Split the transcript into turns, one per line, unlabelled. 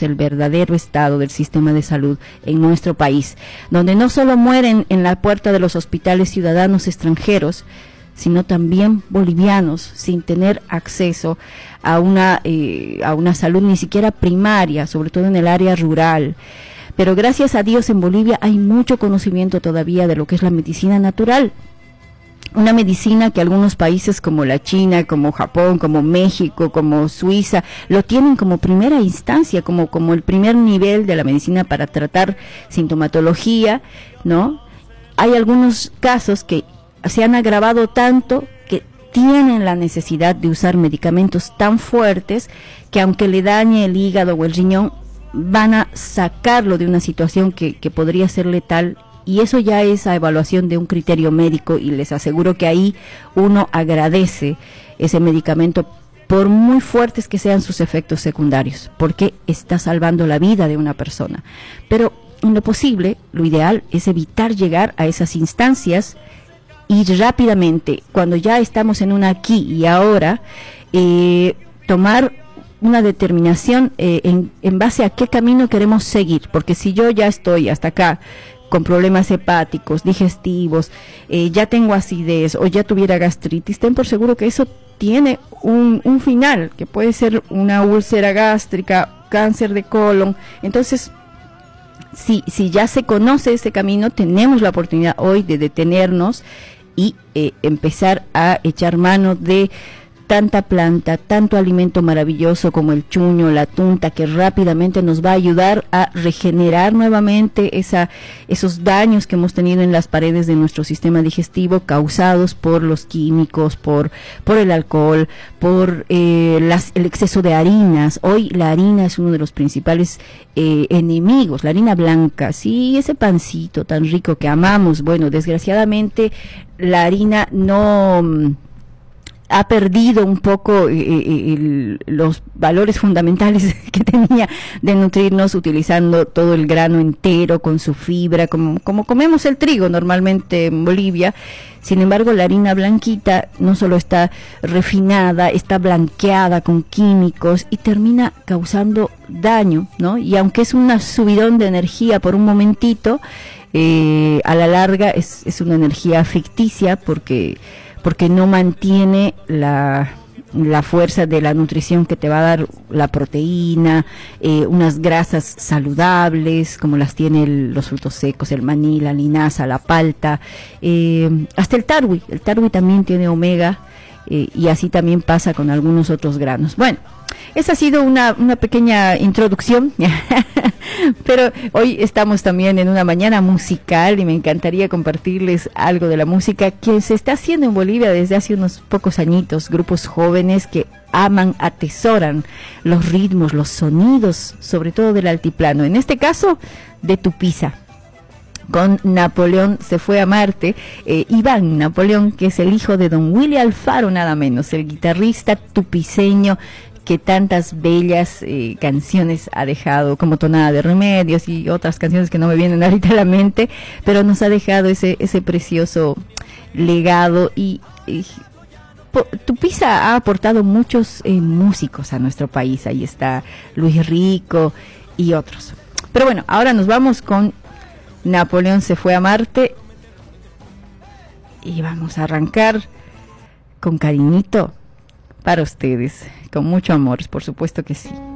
es el verdadero estado del sistema de salud en nuestro país, donde no solo mueren en la puerta de los hospitales ciudadanos extranjeros, sino también bolivianos sin tener acceso a una salud ni siquiera primaria, sobre todo en el área rural. Pero gracias a Dios en Bolivia hay mucho conocimiento todavía de lo que es la medicina natural. Una medicina que algunos países como la China, como Japón, como México, como Suiza, lo tienen como primera instancia, como el primer nivel de la medicina para tratar sintomatología, ¿no? Hay algunos casos que se han agravado tanto que tienen la necesidad de usar medicamentos tan fuertes que aunque le dañe el hígado o el riñón, van a sacarlo de una situación que podría ser letal, y eso ya es a evaluación de un criterio médico, y les aseguro que ahí uno agradece ese medicamento por muy fuertes que sean sus efectos secundarios, porque está salvando la vida de una persona. Pero en lo posible, lo ideal es evitar llegar a esas instancias y rápidamente, cuando ya estamos en un aquí y ahora, tomar una determinación en base a qué camino queremos seguir, porque si yo ya estoy hasta acá con problemas hepáticos, digestivos, ya tengo acidez o ya tuviera gastritis, ten por seguro que eso tiene un final, que puede ser una úlcera gástrica, cáncer de colon. Entonces, si ya se conoce ese camino, tenemos la oportunidad hoy de detenernos y empezar a echar mano de tanta planta, tanto alimento maravilloso como el chuño, la tunta, que rápidamente nos va a ayudar a regenerar nuevamente esos daños que hemos tenido en las paredes de nuestro sistema digestivo causados por los químicos, por el alcohol, por el exceso de harinas. Hoy la harina es uno de los principales enemigos, la harina blanca, sí, ese pancito tan rico que amamos. Bueno, desgraciadamente la harina no ha perdido un poco los valores fundamentales que tenía de nutrirnos, utilizando todo el grano entero con su fibra, como comemos el trigo normalmente en Bolivia. Sin embargo, la harina blanquita no solo está refinada, está blanqueada con químicos y termina causando daño, ¿no? Y aunque es un subidón de energía por un momentito, a la larga es una energía ficticia, porque no mantiene la fuerza de la nutrición que te va a dar la proteína, unas grasas saludables como las tiene los frutos secos, el maní, la linaza, la palta, hasta el tarwi también tiene omega, y así también pasa con algunos otros granos. Bueno, esa ha sido una pequeña introducción, pero hoy estamos también en una mañana musical y me encantaría compartirles algo de la música que se está haciendo en Bolivia desde hace unos pocos añitos. Grupos jóvenes que aman, atesoran los ritmos, los sonidos, sobre todo del altiplano, en este caso de Tupiza. Con Napoleón se fue a Marte, Iván Napoleón, que es el hijo de don Willy Alfaro, nada menos, el guitarrista tupiceño que tantas bellas canciones ha dejado, como Tonada de Remedios y otras canciones que no me vienen ahorita a la mente, pero nos ha dejado ese precioso legado. Y Tupiza ha aportado muchos músicos a nuestro país. Ahí está Luis Rico y otros. Pero bueno, ahora nos vamos con Napoleón se fue a Marte y vamos a arrancar con cariñito para ustedes, con mucho amor, por supuesto que sí.